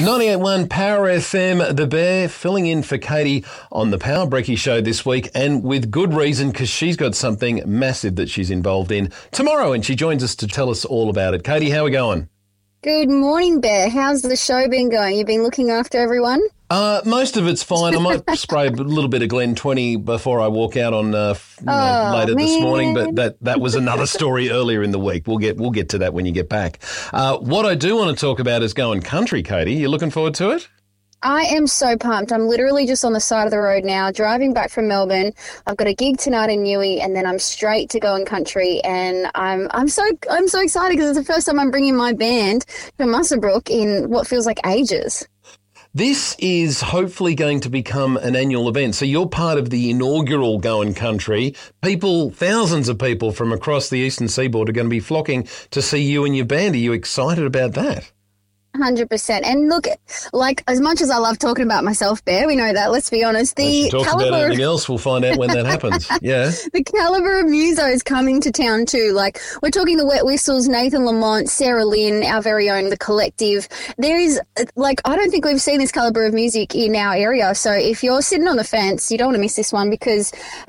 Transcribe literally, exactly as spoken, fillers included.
ninety-eight point one Power F M, The Bear, filling in for Katie on the Power Brekkie Show this week, and with good reason, because she's got something massive that she's involved in tomorrow, and she joins us to tell us all about it. Katie, how are we going? Good morning, Bear. How's the show been going? You've been looking after everyone? Uh, most of it's fine. I might spray a little bit of Glen twenty before I walk out on uh, you know, Oh, later this man. morning, but that, that was another story earlier in the week. We'll get we'll get to that when you get back. Uh, what I do want to talk about is going country, Katie. You looking forward to it? I am so pumped. I'm literally just on the side of the road now, driving back from Melbourne. I've got a gig tonight in Newey, and then I'm straight to going country. And I'm I'm so I'm so excited because it's the first time I'm bringing my band to Muswellbrook in what feels like ages. This is hopefully going to become an annual event. So you're part of the inaugural Going Country. People, thousands of people from across the eastern seaboard are going to be flocking to see you and your band. Are you excited about that? one hundred percent. And look, like, as much as I love talking about myself, Bear, we know that, let's be honest. The If she talks caliber, about anything else, we'll find out when that happens. Yeah. the caliber of musos coming to town too. Like, we're talking the Wet Whistles, Nathan Lamont, Sarah Lynn, our very own The Collective. There is, like, I don't think we've seen this caliber of music in our area. So if you're sitting on the fence, you don't want to miss this one because